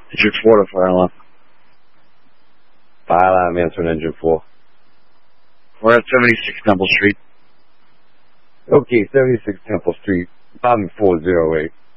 Engine 4 to fire alarm. Fire alarm answering engine 4. We're at 76 Temple Street. Okay, 76 Temple Street, Bobby 408.